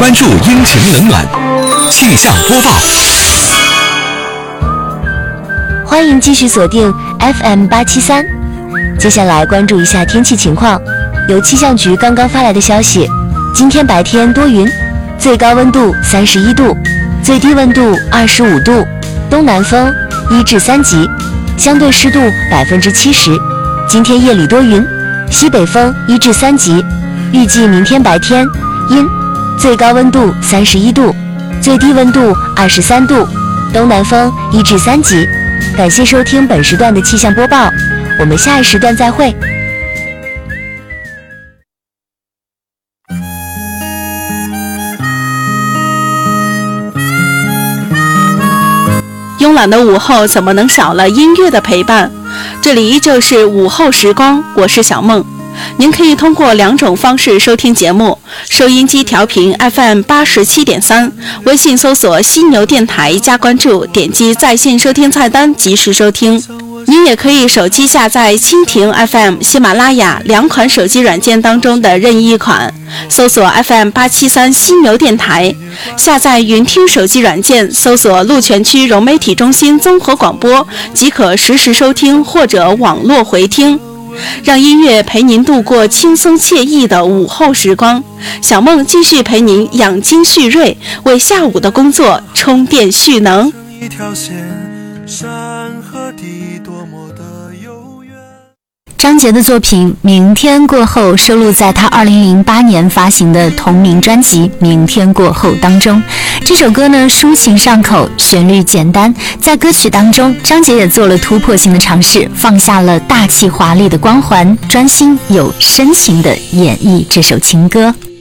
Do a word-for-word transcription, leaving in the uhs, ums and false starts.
关注阴晴冷暖，气象播报。 欢迎继续锁定 F M 八七三。接下来关注一下天气情况。由气象局刚刚发来的消息，今天白天多云，最高温度三十一度，最低温度二十五度，东南风一至三级，相对湿度百分之七十。今天夜里多云，西北风一至三级。预计明天白天阴，最高温度三十一度，最低温度二十三度，东南风一至三级。感谢收听本时段的气象播报，我们下一时段再会。 慵懒的午后怎么能少了音乐的陪伴？这里依旧是午后时光，我是小梦。您可以通过两种方式收听节目：收音机调频 F M 八十七点三，微信搜索犀牛电台加关注，点击在线收听菜单及时收听。您也可以手机下载蜻蜓 F M、喜马拉雅两款手机软件当中的任意一款，搜索 F M 八七三犀牛电台，下载云听手机软件，搜索鹿泉区融媒体中心综合广播，即可实时收听或者网络回听。让音乐陪您度过轻松惬意的午后时光，小梦继续陪您养精蓄锐，为下午的工作充电蓄能。 一条线，山和地多么的悠远。 张杰的作品《明天过后》收录在他二零零八年发行的同名专辑《明天过后》当中。这首歌呢，抒情上口，旋律简单，在歌曲当中，张杰也做了突破性的尝试，放下了大气华丽的光环，专心有深情地演绎这首情歌。